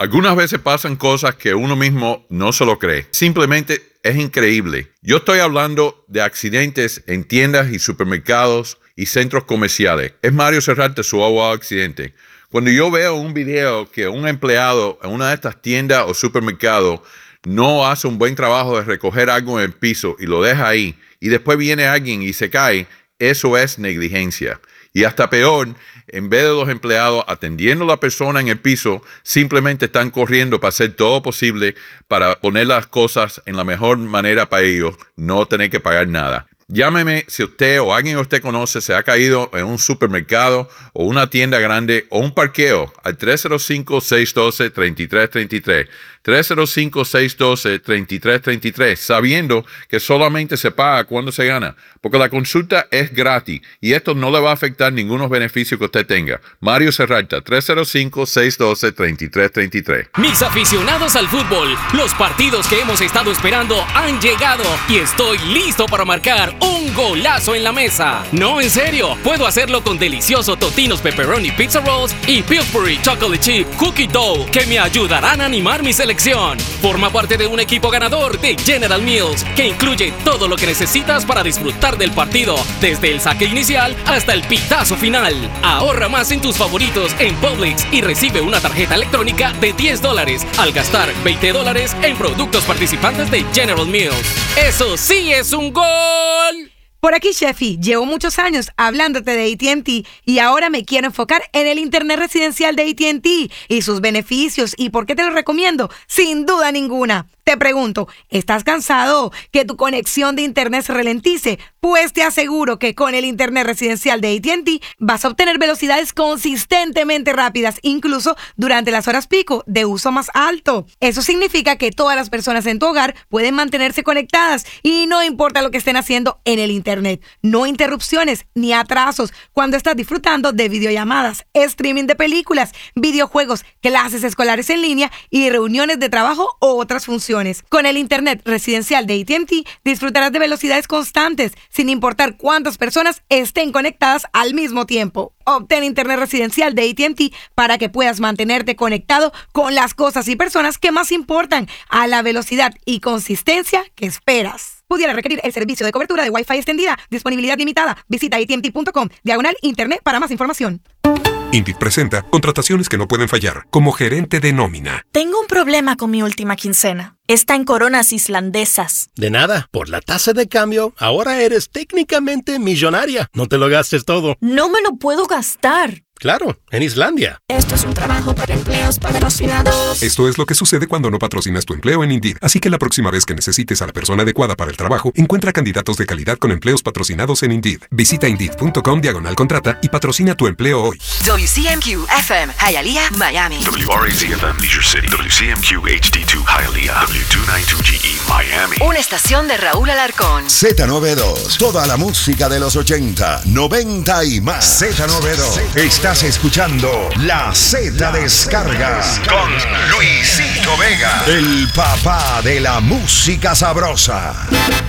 Algunas veces pasan cosas que uno mismo no se lo cree. Simplemente es increíble. Yo estoy hablando de accidentes en tiendas y supermercados y centros comerciales. Es Mario Serrate, su abogado accidente. Cuando yo veo un video que un empleado en una de estas tiendas o supermercados no hace un buen trabajo de recoger algo en el piso y lo deja ahí, y después viene alguien y se cae, eso es negligencia. Y hasta peor, en vez de los empleados atendiendo a la persona en el piso, simplemente están corriendo para hacer todo posible para poner las cosas en la mejor manera para ellos, no tener que pagar nada. Llámeme si usted o alguien que usted conoce se ha caído en un supermercado o una tienda grande o un parqueo al 305-612-3333. 305-612-3333, sabiendo que solamente se paga cuando se gana, porque la consulta es gratis y esto no le va a afectar ningunos beneficios que usted tenga. Mario Serralta, 305-612-3333. Mis aficionados al fútbol, los partidos que hemos estado esperando han llegado y estoy listo para marcar un golazo en la mesa. No, en serio, puedo hacerlo con deliciosos Totino's Pepperoni Pizza Rolls y Pillsbury Chocolate Chip Cookie Dough que me ayudarán a animar mi selección. Forma parte de un equipo ganador de General Mills, que incluye todo lo que necesitas para disfrutar del partido, desde el saque inicial hasta el pitazo final. Ahorra más en tus favoritos en Publix y recibe una tarjeta electrónica de $10 al gastar $20 en productos participantes de General Mills. ¡Eso sí es un gol! Por aquí, Sheffy, llevo muchos años hablándote de AT&T y ahora me quiero enfocar en el internet residencial de AT&T y sus beneficios. ¿Y por qué te lo recomiendo? Sin duda ninguna. Te pregunto, ¿estás cansado que tu conexión de internet se ralentice? Pues te aseguro que con el internet residencial de AT&T vas a obtener velocidades consistentemente rápidas, incluso durante las horas pico de uso más alto. Eso significa que todas las personas en tu hogar pueden mantenerse conectadas y no importa lo que estén haciendo en el internet. No interrupciones ni atrasos cuando estás disfrutando de videollamadas, streaming de películas, videojuegos, clases escolares en línea y reuniones de trabajo o otras funciones. Con el internet residencial de AT&T disfrutarás de velocidades constantes, sin importar cuántas personas estén conectadas al mismo tiempo. Obtén internet residencial de AT&T para que puedas mantenerte conectado con las cosas y personas que más importan, a la velocidad y consistencia que esperas. Pudiera requerir el servicio de cobertura de Wi-Fi extendida. Disponibilidad limitada. Visita AT&T.com/internet para más información. Indeed presenta contrataciones que no pueden fallar, como gerente de nómina. Tengo un problema con mi última quincena. Está en coronas islandesas. De nada, por la tasa de cambio, ahora eres técnicamente millonaria. No te lo gastes todo. No me lo puedo gastar. Claro, en Islandia. Esto es un trabajo para empleos patrocinados. Esto es lo que sucede cuando no patrocinas tu empleo en Indeed. Así que la próxima vez que necesites a la persona adecuada para el trabajo, encuentra candidatos de calidad con empleos patrocinados en Indeed. Visita Indeed.com/contrata y patrocina tu empleo hoy. WCMQ-FM, Hialeah, Miami. WRAC-FM, Leisure City. WCMQ-HD2, Hialeah. W292GE, Miami. Una estación de Raúl Alarcón. Z92, toda la música de los 80, 90 y más. Z92. Estás escuchando La Z Descarga con Luisito Vega, el papá de la música sabrosa.